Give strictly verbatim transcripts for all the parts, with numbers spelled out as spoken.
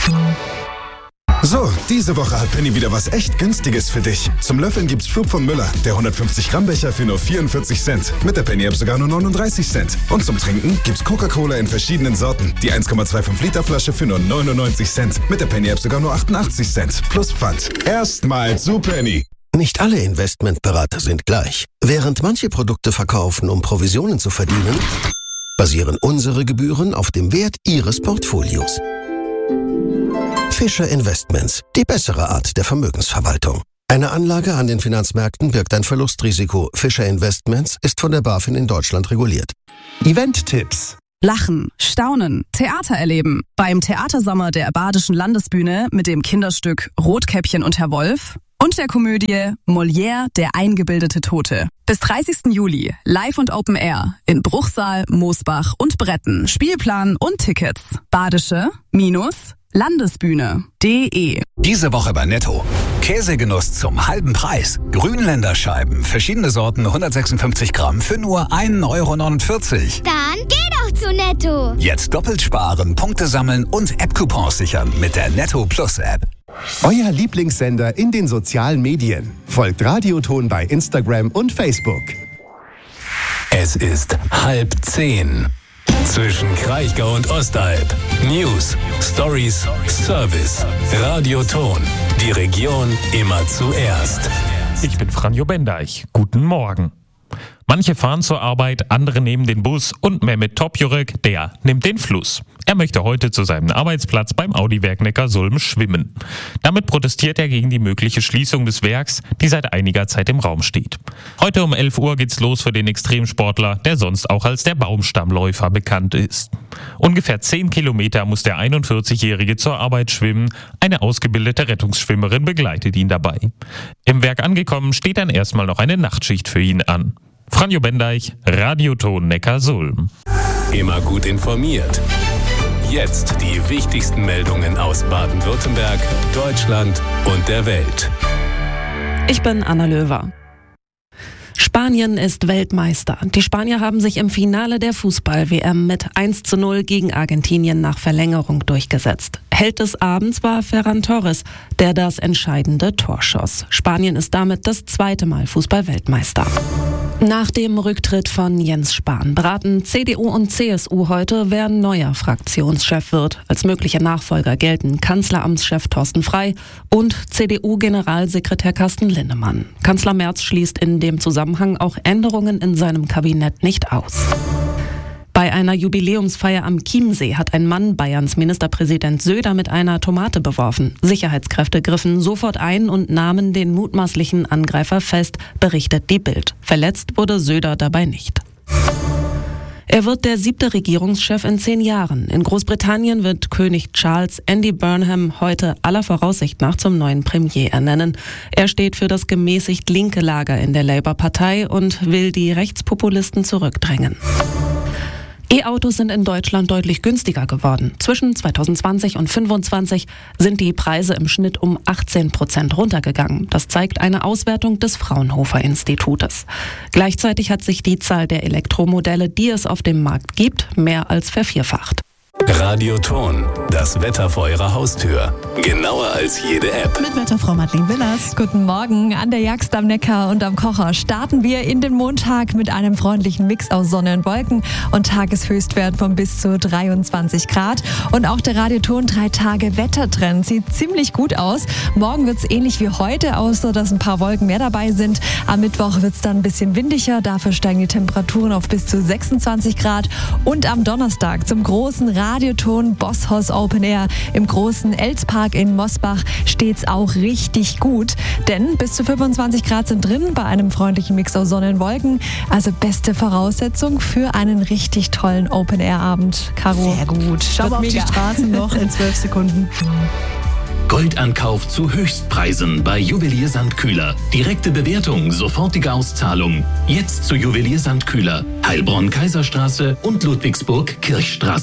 So, diese Woche hat Penny wieder was echt Günstiges für dich. Zum Löffeln gibt's Flug von Müller, der hundertfünfzig Gramm Becher für nur vierundvierzig Cent. Mit der Penny-App sogar nur neununddreißig Cent. Und zum Trinken gibt's Coca-Cola in verschiedenen Sorten. Die eins Komma fünfundzwanzig Liter Flasche für nur neunundneunzig Cent. Mit der Penny-App sogar nur achtundachtzig Cent. Plus Pfand. Erstmal zu Penny. Nicht alle Investmentberater sind gleich. Während manche Produkte verkaufen, um Provisionen zu verdienen, basieren unsere Gebühren auf dem Wert Ihres Portfolios. Fischer Investments, die bessere Art der Vermögensverwaltung. Eine Anlage an den Finanzmärkten birgt ein Verlustrisiko. Fischer Investments ist von der BaFin in Deutschland reguliert. Event-Tipps. Lachen, Staunen, Theater erleben. Beim Theatersommer der Badischen Landesbühne mit dem Kinderstück Rotkäppchen und Herr Wolf und der Komödie Molière, der eingebildete Tote. Bis dreißigsten Juli, live und Open Air in Bruchsal, Moosbach und Bretten. Spielplan und Tickets. Badische-Landesbühne punkt de. Diese Woche bei Netto. Käsegenuss zum halben Preis. Grünländerscheiben, verschiedene Sorten, hundertsechsundfünfzig Gramm für nur ein Euro neunundvierzig. Dann geh doch zu Netto. Jetzt doppelt sparen, Punkte sammeln und App-Coupons sichern mit der Netto Plus App. Euer Lieblingssender in den sozialen Medien. Folgt Radioton bei Instagram und Facebook. Es ist halb zehn. Zwischen Kraichgau und Ostalb. News, Stories, Service. Radioton. Die Region immer zuerst. Ich bin Franjo Bendeich. Guten Morgen. Manche fahren zur Arbeit, andere nehmen den Bus und Mehmet Topjurek, der nimmt den Fluss. Er möchte heute zu seinem Arbeitsplatz beim Audi-Werk Neckarsulm schwimmen. Damit protestiert er gegen die mögliche Schließung des Werks, die seit einiger Zeit im Raum steht. Heute um elf Uhr geht's los für den Extremsportler, der sonst auch als der Baumstammläufer bekannt ist. Ungefähr zehn Kilometer muss der einundvierzigjährige zur Arbeit schwimmen. Eine ausgebildete Rettungsschwimmerin begleitet ihn dabei. Im Werk angekommen steht dann erstmal noch eine Nachtschicht für ihn an. Franjo Bendeich, Radioton Neckarsulm. Immer gut informiert. Jetzt die wichtigsten Meldungen aus Baden-Württemberg, Deutschland und der Welt. Ich bin Anna Löwer. Spanien ist Weltmeister. Die Spanier haben sich im Finale der Fußball-W M mit eins zu null gegen Argentinien nach Verlängerung durchgesetzt. Held des Abends war Ferran Torres, der das entscheidende Tor schoss. Spanien ist damit das zweite Mal Fußball-Weltmeister. Nach dem Rücktritt von Jens Spahn beraten C D U und C S U heute, wer neuer Fraktionschef wird. Als mögliche Nachfolger gelten Kanzleramtschef Thorsten Frey und C D U-Generalsekretär Carsten Linnemann. Kanzler Merz schließt in dem Zusammenhang auch Änderungen in seinem Kabinett nicht aus. Bei einer Jubiläumsfeier am Chiemsee hat ein Mann Bayerns Ministerpräsident Söder mit einer Tomate beworfen. Sicherheitskräfte griffen sofort ein und nahmen den mutmaßlichen Angreifer fest, berichtet die Bild. Verletzt wurde Söder dabei nicht. Er wird der siebte Regierungschef in zehn Jahren. In Großbritannien wird König Charles Andy Burnham heute aller Voraussicht nach zum neuen Premier ernennen. Er steht für das gemäßigt linke Lager in der Labour-Partei und will die Rechtspopulisten zurückdrängen. E-Autos sind in Deutschland deutlich günstiger geworden. Zwischen zweitausendzwanzig und fünfundzwanzig sind die Preise im Schnitt um achtzehn Prozent runtergegangen. Das zeigt eine Auswertung des Fraunhofer-Institutes. Gleichzeitig hat sich die Zahl der Elektromodelle, die es auf dem Markt gibt, mehr als vervierfacht. Radioton, das Wetter vor Ihrer Haustür. Genauer als jede App. Mit Wetterfrau Madeleine Willers. Guten Morgen. An der Jagst am Neckar und am Kocher starten wir in den Montag mit einem freundlichen Mix aus Sonne und Wolken und Tageshöchstwert von bis zu dreiundzwanzig Grad. Und auch der Radioton drei Tage Wettertrend sieht ziemlich gut aus. Morgen wird es ähnlich wie heute, außer dass ein paar Wolken mehr dabei sind. Am Mittwoch wird es dann ein bisschen windiger. Dafür steigen die Temperaturen auf bis zu sechsundzwanzig Grad. Und am Donnerstag zum großen Radioton Bosshaus Open Air im großen Elspark in Mosbach steht's auch richtig gut. Denn bis zu fünfundzwanzig Grad sind drin bei einem freundlichen Mix aus Sonne und Wolken. Also beste Voraussetzung für einen richtig tollen Open Air Abend. Caro. Sehr gut. Schauen wir auf die Straßen noch in zwölf Sekunden. Goldankauf zu Höchstpreisen bei Juwelier Sandkühler. Direkte Bewertung, sofortige Auszahlung. Jetzt zu Juwelier Sandkühler. Heilbronn Kaiserstraße und Ludwigsburg Kirchstraße.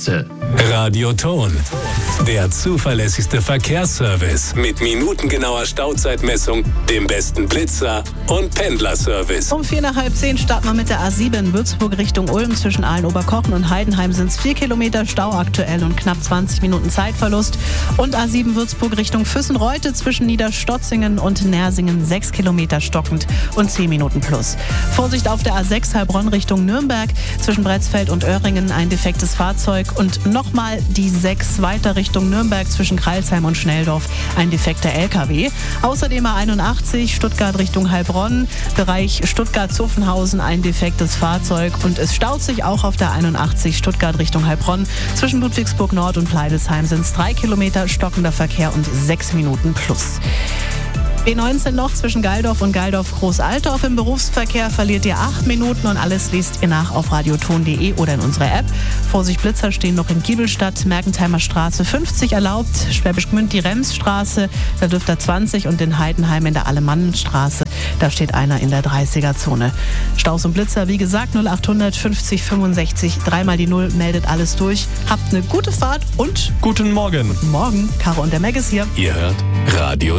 Radioton. Der zuverlässigste Verkehrsservice mit minutengenauer Stauzeitmessung, dem besten Blitzer und Pendlerservice. Um vier nach halb zehn starten wir mit der A sieben Würzburg Richtung Ulm. Zwischen Aalen-Oberkochen und Heidenheim sind es vier Kilometer Stau aktuell und knapp zwanzig Minuten Zeitverlust. Und A sieben Würzburg Richtung Füssen-Reute zwischen Niederstotzingen und Nersingen sechs Kilometer stockend und zehn Minuten plus. Vorsicht auf der A sechs Heilbronn Richtung Nürnberg. Zwischen Bretzfeld und Öhringen ein defektes Fahrzeug und nochmal die sechs weiter Richtung Nürnberg zwischen Kreilsheim und Schnelldorf ein defekter L K W. Außerdem A einundachtzig Stuttgart Richtung Heilbronn, Bereich Stuttgart-Zuffenhausen ein defektes Fahrzeug und es staut sich auch auf der einundachtzig Stuttgart Richtung Heilbronn. Zwischen Ludwigsburg Nord und Pleidelsheim sind es drei Kilometer stockender Verkehr und sechs Minuten plus. B neunzehn noch zwischen Geildorf und Geildorf-Großaltorf im Berufsverkehr verliert ihr acht Minuten und alles liest ihr nach auf radioton punkt de oder in unserer App. Vorsicht, Blitzer stehen noch in Giebelstadt, Mergentheimer Straße fünfzig erlaubt, Schwäbisch Gmünd die Remsstraße, da dürft ihr zwanzig und in Heidenheim in der Alemannenstraße, da steht einer in der dreißiger-Zone. Staus und Blitzer, wie gesagt, null achthundert fünfzig fünfundsechzig, dreimal die Null, meldet alles durch. Habt eine gute Fahrt und guten Morgen. Morgen, Caro und der Meg ist hier. Ihr hört Radio